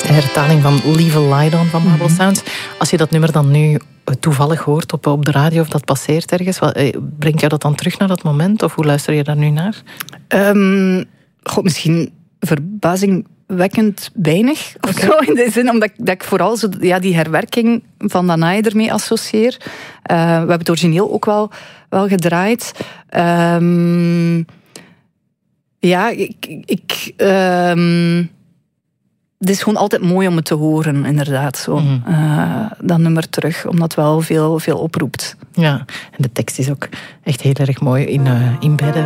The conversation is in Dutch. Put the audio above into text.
De hertaling van Leave a Light On van Marble Sounds. Als je dat nummer dan nu toevallig hoort op de radio of dat passeert ergens, brengt jou dat dan terug naar dat moment? Of hoe luister je daar nu naar? Misschien verbazingwekkend weinig. Of zo, in de zin, omdat ik vooral die herwerking van Danae ermee associeer. We hebben het origineel ook wel gedraaid. Het is gewoon altijd mooi om het te horen, inderdaad. Zo. Dat nummer terug, omdat het wel veel oproept. Ja, en de tekst is ook echt heel erg mooi in bedden.